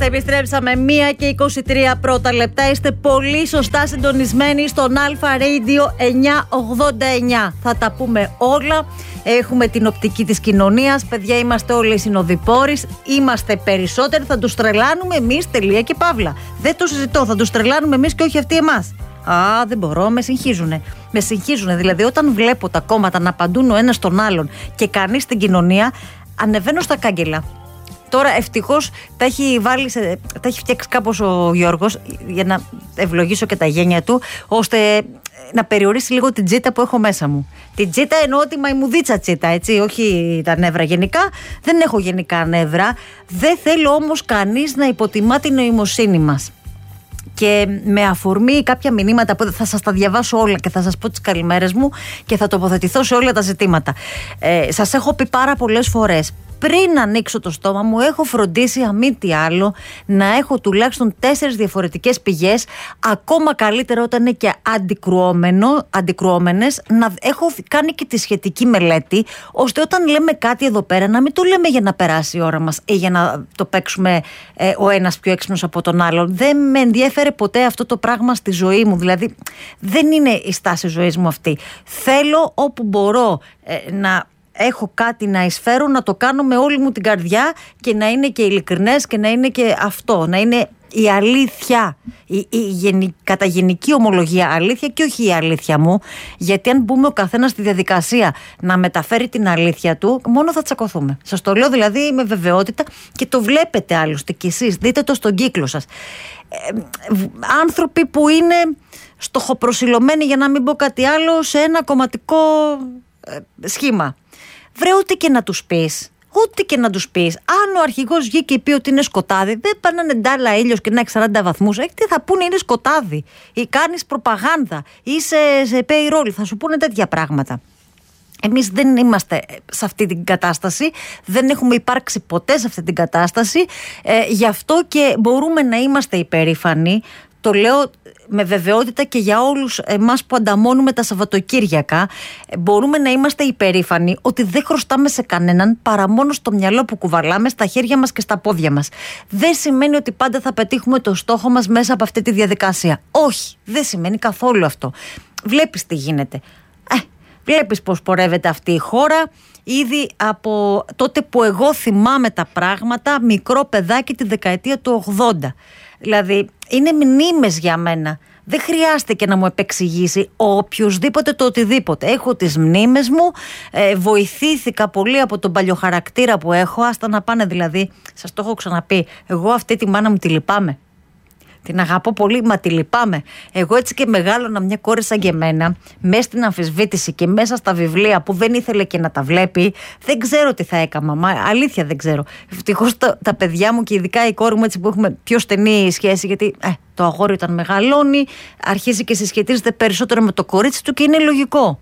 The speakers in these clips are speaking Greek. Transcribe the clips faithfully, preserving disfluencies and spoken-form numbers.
Επιστρέψαμε μία και είκοσι τρία πρώτα λεπτά. Είστε πολύ σωστά συντονισμένοι στον Αλφα Radio εννιακόσια ογδόντα εννιά. Θα τα πούμε όλα. Έχουμε την οπτική της κοινωνίας. Παιδιά, είμαστε όλοι συνοδοιπόροι. Είμαστε περισσότεροι. Θα τους τρελάνουμε εμείς. Τελεία και παύλα. Δεν το συζητώ. Θα τους τρελάνουμε εμείς και όχι αυτοί εμάς. Α, δεν μπορώ, με συγχύζουνε. Με συγχύζουνε. Δηλαδή, όταν βλέπω τα κόμματα να απαντούν ο ένας τον άλλον και κανείς στην κοινωνία, ανεβαίνω στα κάγκελα. Τώρα ευτυχώς τα έχει, βάλει σε, τα έχει φτιάξει κάπως ο Γιώργος για να ευλογήσω και τα γένια του, ώστε να περιορίσει λίγο την τσίτα που έχω μέσα μου. Την τσίτα εννοώ τη μαϊμουδίτσα τσίτα, έτσι, όχι τα νεύρα γενικά. Δεν έχω γενικά νεύρα. Δεν θέλω όμως κανείς να υποτιμά την νοημοσύνη μας. Και με αφορμή κάποια μηνύματα που θα σας τα διαβάσω όλα και θα σας πω τις καλημέρες μου και θα τοποθετηθώ σε όλα τα ζητήματα. Ε, σας έχω πει πάρα πολλές φορές, πριν ανοίξω το στόμα μου, έχω φροντίσει αν μη τι άλλο να έχω τουλάχιστον τέσσερις διαφορετικές πηγές, ακόμα καλύτερα όταν είναι και αντικρουόμενο, αντικρουόμενες, να έχω κάνει και τη σχετική μελέτη, ώστε όταν λέμε κάτι εδώ πέρα να μην το λέμε για να περάσει η ώρα μας ή για να το παίξουμε ε, ο ένας πιο έξυπνος από τον άλλον. Δεν με ενδιέφερε ποτέ αυτό το πράγμα στη ζωή μου, δηλαδή δεν είναι η στάση ζωής μου αυτή. Θέλω όπου μπορώ ε, να έχω κάτι να εισφέρω, να το κάνω με όλη μου την καρδιά και να είναι και ειλικρινές και να είναι και αυτό, να είναι η αλήθεια, η, η γενι, κατά γενική ομολογία αλήθεια και όχι η αλήθεια μου, γιατί αν μπούμε ο καθένας στη διαδικασία να μεταφέρει την αλήθεια του, μόνο θα τσακωθούμε. Σας το λέω δηλαδή με βεβαιότητα και το βλέπετε άλλωστε κι εσείς, δείτε το στον κύκλο σας. Ε, άνθρωποι που είναι στοχοπροσιλωμένοι, για να μην πω κάτι άλλο, σε ένα κομματικό ε, σχήμα. Βρε, ό,τι και να τους πεις, ό,τι και να τους πεις, αν ο αρχηγός βγει και πει ότι είναι σκοτάδι, δεν πάνε να είναι ντάλα ήλιος και να έχει σαράντα βαθμούς. Ε, τι θα πούνε, είναι σκοτάδι, ή κάνεις προπαγάνδα, ή σε, σε payroll, θα σου πούνε τέτοια πράγματα. Εμείς δεν είμαστε σε αυτή την κατάσταση, δεν έχουμε υπάρξει ποτέ σε αυτή την κατάσταση, ε, γι' αυτό και μπορούμε να είμαστε υπερήφανοι. Το λέω με βεβαιότητα και για όλους εμάς που ανταμώνουμε τα Σαββατοκύριακα. Μπορούμε να είμαστε υπερήφανοι ότι δεν χρωστάμε σε κανέναν παρά μόνο στο μυαλό που κουβαλάμε, στα χέρια μας και στα πόδια μας. Δεν σημαίνει ότι πάντα θα πετύχουμε το στόχο μας μέσα από αυτή τη διαδικασία. Όχι, δεν σημαίνει καθόλου αυτό. Βλέπεις τι γίνεται. Ε, βλέπεις πώς πορεύεται αυτή η χώρα. Ήδη από τότε που εγώ θυμάμαι τα πράγματα, μικρό παιδάκι τη δεκαετία του ογδόντα. Δηλαδή, είναι μνήμες για μένα. Δεν χρειάστηκε να μου επεξηγήσει οποιοσδήποτε το οτιδήποτε. Έχω τις μνήμες μου, ε, βοηθήθηκα πολύ από τον παλιοχαρακτήρα που έχω, άστα να πάνε δηλαδή. Σας το έχω ξαναπεί, εγώ αυτή τη μάνα μου τη λυπάμαι. Την αγαπώ πολύ, μα τη λυπάμαι. Εγώ έτσι και μεγάλωνα μια κόρη σαν και εμένα, μέσα στην αμφισβήτηση και μέσα στα βιβλία που δεν ήθελε και να τα βλέπει, δεν ξέρω τι θα έκανα. Μα αλήθεια δεν ξέρω. Ευτυχώς τα, τα παιδιά μου και ειδικά η κόρη μου, έτσι που έχουμε πιο στενή σχέση, γιατί ε, το αγόρι όταν μεγαλώνει, αρχίζει και συσχετίζεται περισσότερο με το κορίτσι του και είναι λογικό.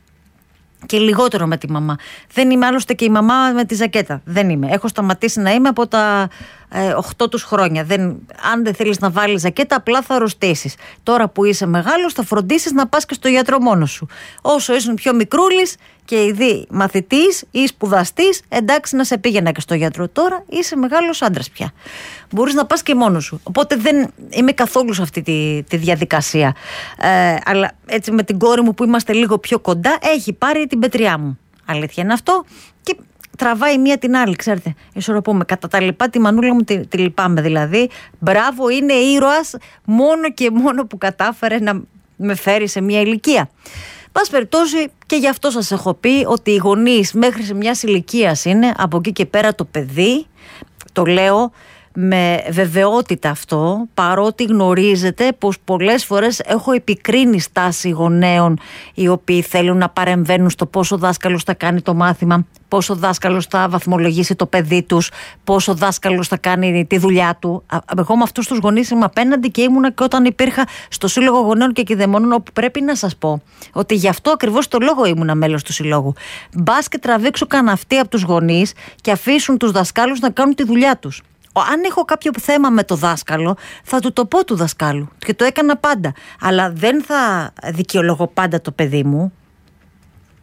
Και λιγότερο με τη μαμά. Δεν είμαι άλλωστε και η μαμά με τη ζακέτα. Δεν είμαι. Έχω σταματήσει να είμαι από τα ε, οκτώ τους χρόνια. Δεν, αν δεν θέλεις να βάλεις ζακέτα, απλά θα αρρωστήσεις. Τώρα που είσαι μεγάλος, θα φροντίσεις να πας και στο γιατρό μόνος σου. Όσο ήσουν πιο μικρούλης και ήδη μαθητής ή σπουδαστής, εντάξει να σε πήγαινα και στο γιατρό. Τώρα είσαι μεγάλος άντρας πια. Μπορείς να πας και μόνος σου. Οπότε δεν είμαι καθόλου σε αυτή τη, τη διαδικασία. Ε, αλλά έτσι με την κόρη μου που είμαστε λίγο πιο κοντά, έχει πάρει την πετριά μου. Αλήθεια είναι αυτό. Και τραβάει μία την άλλη, ξέρετε. Ισορροπούμε. Κατά τα λοιπά, τη μανούλα μου τη, τη λυπάμαι δηλαδή. Μπράβο, είναι ήρωας μόνο και μόνο που κατάφερε να με φέρει σε μία ηλικία. Πας περιπτώσει, και γι' αυτό σας έχω πει ότι οι γονείς μέχρι σε μια ηλικία είναι, από εκεί και πέρα το παιδί, το λέω με βεβαιότητα αυτό, παρότι γνωρίζετε πως πολλές φορές έχω επικρίνει στάση γονέων οι οποίοι θέλουν να παρεμβαίνουν στο πόσο ο δάσκαλος θα κάνει το μάθημα, πόσο ο δάσκαλος θα βαθμολογήσει το παιδί τους, πόσο ο δάσκαλος θα κάνει τη δουλειά του. Εγώ με αυτούς τους γονείς είμαι απέναντι και ήμουνα και όταν υπήρχα στο Σύλλογο Γονέων και Κηδεμόνων, όπου πρέπει να σας πω ότι γι' αυτό ακριβώς το λόγο ήμουνα μέλος του Συλλόγου. Μπας και τραβήξω καναυτή από τους γονείς και αφήσουν τους δασκάλους να κάνουν τη δουλειά τους. Αν έχω κάποιο θέμα με το δάσκαλο, θα του το πω του δασκάλου και το έκανα πάντα. Αλλά δεν θα δικαιολογώ πάντα το παιδί μου.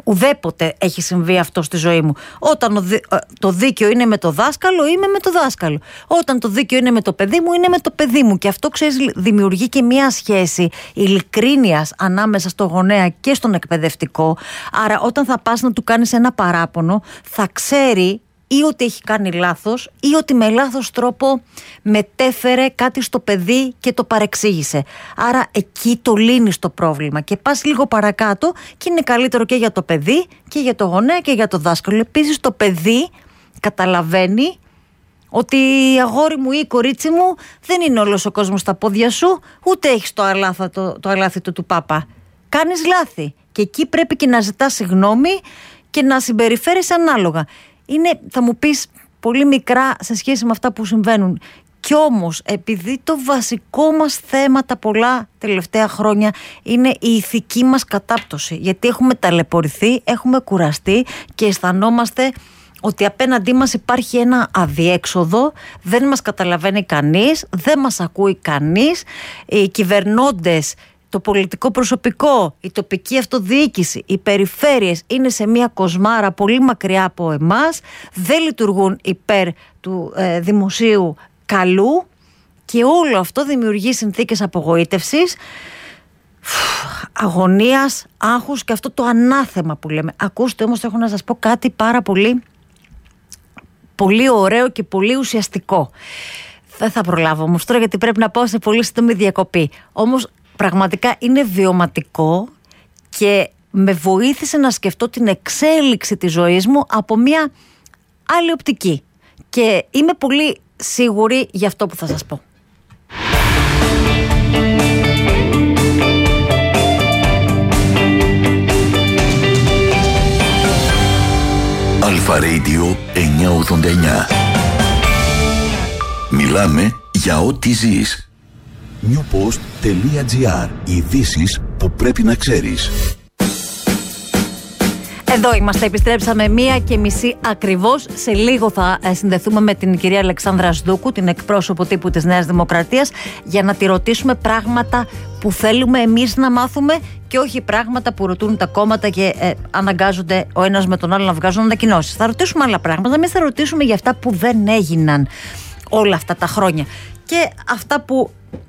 Ουδέποτε έχει συμβεί αυτό στη ζωή μου. Όταν το δίκαιο είναι με το δάσκαλο, είμαι με το δάσκαλο. Όταν το δίκαιο είναι με το παιδί μου, είναι με το παιδί μου. Και αυτό, ξέρεις, δημιουργεί και μία σχέση ειλικρίνειας ανάμεσα στο γονέα και στον εκπαιδευτικό. Άρα όταν θα πας να του κάνεις ένα παράπονο, θα ξέρει ή ότι έχει κάνει λάθος ή ότι με λάθος τρόπο μετέφερε κάτι στο παιδί και το παρεξήγησε. Άρα εκεί το λύνεις το πρόβλημα και πας λίγο παρακάτω και είναι καλύτερο και για το παιδί και για το γονέα και για το δάσκαλο. Επίσης το παιδί καταλαβαίνει ότι αγόρι μου ή κορίτσι μου δεν είναι όλος ο κόσμος στα πόδια σου, ούτε έχεις το αλάθητο, το αλάθητο του πάπα. Κάνεις λάθη και εκεί πρέπει και να ζητάς συγγνώμη και να συμπεριφέρεις ανάλογα. Είναι, θα μου πεις, πολύ μικρά σε σχέση με αυτά που συμβαίνουν. Κι όμως, επειδή το βασικό μας θέμα τα πολλά τελευταία χρόνια είναι η ηθική μας κατάπτωση, γιατί έχουμε ταλαιπωρηθεί, έχουμε κουραστεί και αισθανόμαστε ότι απέναντί μας υπάρχει ένα αδιέξοδο, δεν μας καταλαβαίνει κανείς, δεν μας ακούει κανείς, οι κυβερνώντες, το πολιτικό προσωπικό, η τοπική αυτοδιοίκηση, οι περιφέρειες είναι σε μια κοσμάρα πολύ μακριά από εμάς, δεν λειτουργούν υπέρ του ε, δημοσίου καλού και όλο αυτό δημιουργεί συνθήκες απογοήτευσης, αγωνίας, άγχους και αυτό το ανάθεμα που λέμε. Ακούστε όμως, έχω να σας πω κάτι πάρα πολύ, πολύ ωραίο και πολύ ουσιαστικό. Δεν θα προλάβω όμως τώρα γιατί πρέπει να πάω σε πολύ σύντομη διακοπή. Όμως πραγματικά είναι βιωματικό και με βοήθησε να σκεφτώ την εξέλιξη της ζωής μου από μια άλλη οπτική. Και είμαι πολύ σίγουρη για αυτό που θα σας πω. Αλφα Radio εννιακόσια ογδόντα εννιά. Μιλάμε για ό,τι ζεις. newpost.gr. Ειδήσεις που πρέπει να ξέρεις. Εδώ είμαστε, επιστρέψαμε μία και μισή ακριβώς. Σε λίγο θα συνδεθούμε με την κυρία Αλεξάνδρα Σδούκου, την εκπρόσωπο τύπου της Νέας Δημοκρατίας, για να τη ρωτήσουμε πράγματα που θέλουμε εμείς να μάθουμε και όχι πράγματα που ρωτούν τα κόμματα και ε, αναγκάζονται ο ένας με τον άλλο να βγάζουν ανακοινώσεις. Θα ρωτήσουμε άλλα πράγματα, εμείς θα ρωτήσουμε για αυτά που δεν έγιναν όλα αυτά τα χρόνια και αυτά που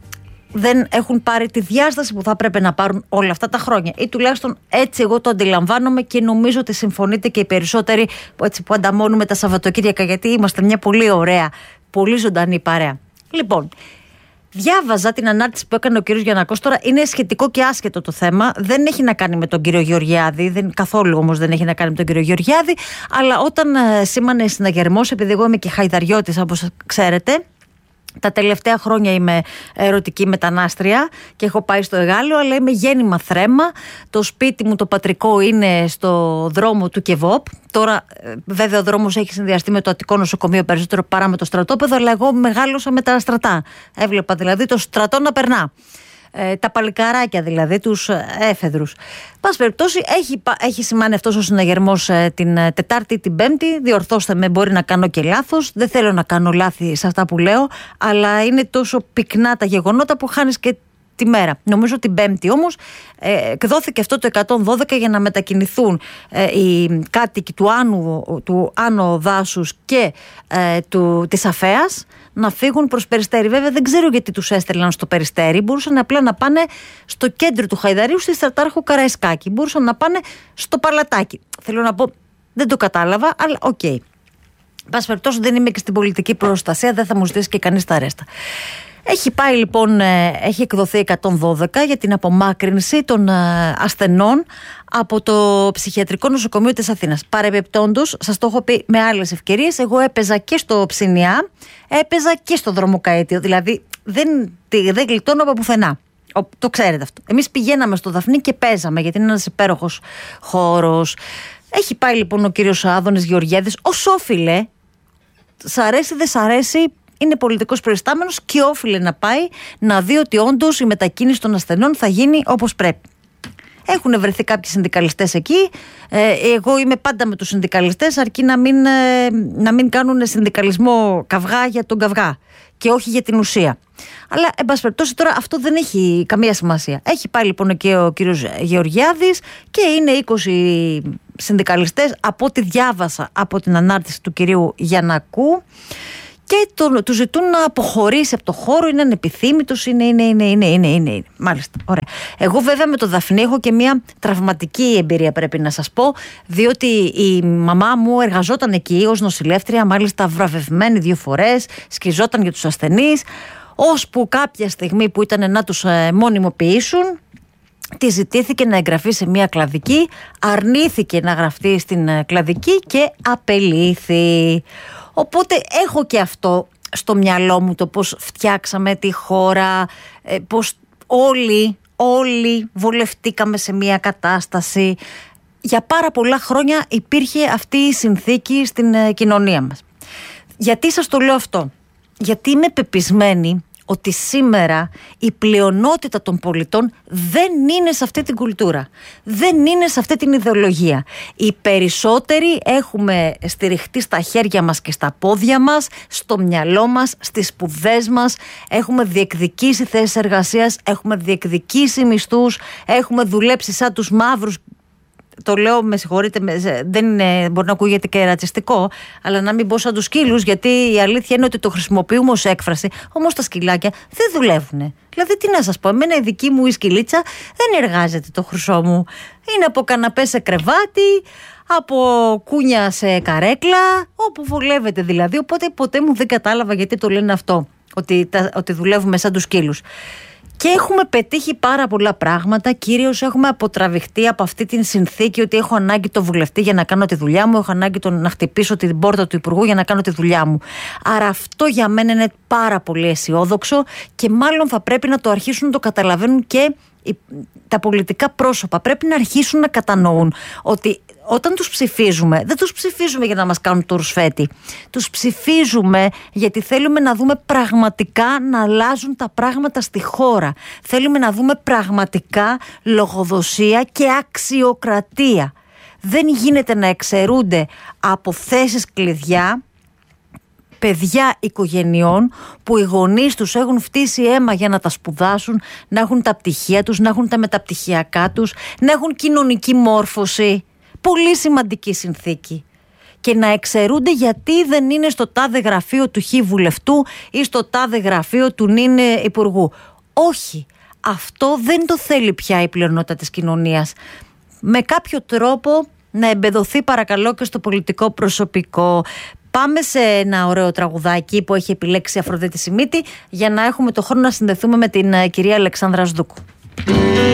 δεν έχουν πάρει τη διάσταση που θα έπρεπε να πάρουν όλα αυτά τα χρόνια. Ή τουλάχιστον έτσι εγώ το αντιλαμβάνομαι και νομίζω ότι συμφωνείτε και οι περισσότεροι έτσι, που ανταμώνουμε τα Σαββατοκύριακα, γιατί είμαστε μια πολύ ωραία, πολύ ζωντανή παρέα. Λοιπόν, διάβαζα την ανάρτηση που έκανε ο κύριος Γιαννακός. Τώρα είναι σχετικό και άσχετο το θέμα. Δεν έχει να κάνει με τον κύριο Γεωργιάδη. Δεν, καθόλου όμως δεν έχει να κάνει με τον κύριο Γεωργιάδη. Αλλά όταν ε, σήμανε συναγερμός, επειδή εγώ είμαι και χαϊδαριώτης, όπως ξέρετε. Τα τελευταία χρόνια είμαι ερωτική μετανάστρια και έχω πάει στο Εγάλεο, αλλά είμαι γέννημα Θρέμα. Το σπίτι μου το πατρικό είναι στο δρόμο του Κεβόπ. Τώρα βέβαια ο δρόμος έχει συνδυαστεί με το Αττικό Νοσοκομείο περισσότερο παρά με το στρατόπεδο, αλλά εγώ μεγάλωσα με τα στρατά. Έβλεπα δηλαδή το στρατό να περνά. Ε, τα παλικαράκια δηλαδή, τους έφεδρους. Πας περιπτώσει, έχει, έχει σημάνει αυτός ο συναγερμός ε, την ε, Τετάρτη ή την Πέμπτη. Διορθώστε με, μπορεί να κάνω και λάθος. Δεν θέλω να κάνω λάθη σε αυτά που λέω, αλλά είναι τόσο πυκνά τα γεγονότα που χάνεις και τη μέρα. Νομίζω την Πέμπτη όμως ε, εκδόθηκε αυτό το εκατόν δώδεκα για να μετακινηθούν ε, οι κάτοικοι του Άνω, του Άνω Δάσους και ε, του, της Αφέας να φύγουν προς Περιστέρι. Βέβαια δεν ξέρω γιατί τους έστελναν στο Περιστέρι. Μπορούσαν απλά να πάνε στο κέντρο του Χαϊδαρίου, στη Στρατάρχου Καραϊσκάκη. Μπορούσαν να πάνε στο Παλατάκι. Θέλω να πω, δεν το κατάλαβα, αλλά οκ. Okay. Πάση περιπτώσει, δεν είμαι και στην πολιτική προστασία, δεν θα μου ζητήσει και κανείς τα ρέστα. Έχει πάει λοιπόν, έχει εκδοθεί εκατόν δώδεκα για την απομάκρυνση των ασθενών από το ψυχιατρικό νοσοκομείο της Αθήνας. Παρεμπιπτόντως, σας το έχω πει με άλλες ευκαιρίες, εγώ έπαιζα και στο Ψινιά, έπαιζα και στο Δρομοκαΐτιο, δηλαδή δεν, δεν γλιτώνω από πουθενά. Το ξέρετε αυτό. Εμείς πηγαίναμε στο Δαφνί και παίζαμε, γιατί είναι ένας υπέροχος χώρος. Έχει πάει λοιπόν ο κύριος Άδωνης Γεωργιάδης ως όφιλε, σ' αρέσει δεν σ' αρέσει, είναι πολιτικός προϊστάμενος και όφιλε να πάει να δει ότι όντως η μετακίνηση των ασθενών θα γίνει όπως πρέπει. Έχουν βρεθεί κάποιοι συνδικαλιστές εκεί. Ε, εγώ είμαι πάντα με τους συνδικαλιστές, αρκεί να μην, ε, να μην κάνουν συνδικαλισμό καυγά για τον καυγά και όχι για την ουσία. Αλλά, εν πάση περιπτώσει, τώρα αυτό δεν έχει καμία σημασία. Έχει πάει λοιπόν και ο κύριος Γεωργιάδης και είναι είκοσι συνδικαλιστές, από ό,τι διάβασα από την ανάρτηση του κυρίου Γιαννακού, και το, του ζητούν να αποχωρήσει από το χώρο, είναι ανεπιθύμητος, είναι, είναι, είναι, είναι, είναι, είναι, είναι. Μάλιστα, ωραία. Εγώ βέβαια με το Δαφνί έχω και μια τραυματική εμπειρία, πρέπει να σας πω, διότι η μαμά μου εργαζόταν εκεί ως νοσηλεύτρια, μάλιστα βραβευμένη δύο φορές, σκιζόταν για τους ασθενείς, ώσπου κάποια στιγμή που ήταν να τους ε, μονιμοποιήσουν, τη ζητήθηκε να εγγραφεί σε μια κλαδική, αρνήθηκε να γραφτεί στην ε, κλαδική και απελήθη. Οπότε έχω και αυτό στο μυαλό μου, το πώς φτιάξαμε τη χώρα, πώς όλοι, όλοι βολευτήκαμε σε μια κατάσταση. Για πάρα πολλά χρόνια υπήρχε αυτή η συνθήκη στην κοινωνία μας. Γιατί σας το λέω αυτό? Γιατί είμαι πεπισμένη ότι σήμερα η πλειονότητα των πολιτών δεν είναι σε αυτή την κουλτούρα, δεν είναι σε αυτή την ιδεολογία. Οι περισσότεροι έχουμε στηριχτεί στα χέρια μας και στα πόδια μας, στο μυαλό μας, στις σπουδές μας, έχουμε διεκδικήσει θέσεις εργασίας, έχουμε διεκδικήσει μισθούς, έχουμε δουλέψει σαν τους μαύρους. Το λέω, με συγχωρείτε, δεν είναι, μπορεί να ακούγεται και ρατσιστικό, αλλά να μην πω σαν τους σκύλους, γιατί η αλήθεια είναι ότι το χρησιμοποιούμε ως έκφραση. Όμως τα σκυλάκια δεν δουλεύουν. Δηλαδή, τι να σας πω, εμένα η δική μου η σκυλίτσα δεν εργάζεται το χρυσό μου. Είναι από καναπέ σε κρεβάτι, από κούνια σε καρέκλα, όπου βολεύεται δηλαδή. Οπότε ποτέ μου δεν κατάλαβα γιατί το λένε αυτό, ότι, ότι δουλεύουμε σαν τους σκύλους. Και έχουμε πετύχει πάρα πολλά πράγματα. Κυρίως έχουμε αποτραβηχτεί από αυτή την συνθήκη ότι έχω ανάγκη το βουλευτή για να κάνω τη δουλειά μου, έχω ανάγκη τον, να χτυπήσω την πόρτα του Υπουργού για να κάνω τη δουλειά μου. Άρα αυτό για μένα είναι πάρα πολύ αισιόδοξο και μάλλον θα πρέπει να το αρχίσουν να το καταλαβαίνουν και τα πολιτικά πρόσωπα. Πρέπει να αρχίσουν να κατανοούν ότι όταν τους ψηφίζουμε, δεν τους ψηφίζουμε για να μας κάνουν το ρουσφέτη. Τους ψηφίζουμε γιατί θέλουμε να δούμε πραγματικά να αλλάζουν τα πράγματα στη χώρα. Θέλουμε να δούμε πραγματικά λογοδοσία και αξιοκρατία. Δεν γίνεται να εξαιρούνται από θέσεις κλειδιά παιδιά οικογενειών που οι γονείς τους έχουν φτύσει αίμα για να τα σπουδάσουν, να έχουν τα πτυχία τους, να έχουν τα μεταπτυχιακά τους, να έχουν κοινωνική μόρφωση. Πολύ σημαντική συνθήκη. Και να εξαιρούνται γιατί δεν είναι στο τάδε γραφείο του χ βουλευτού ή στο τάδε γραφείο του νυν υπουργού. Όχι. Αυτό δεν το θέλει πια η πλειονότητα της κοινωνίας. Με κάποιο τρόπο να εμπεδοθεί παρακαλώ και στο πολιτικό προσωπικό. Πάμε σε ένα ωραίο τραγουδάκι που έχει επιλέξει η Αφροδίτη Σιμίτη για να έχουμε το χρόνο να συνδεθούμε με την κυρία Αλεξάνδρα Σδούκου.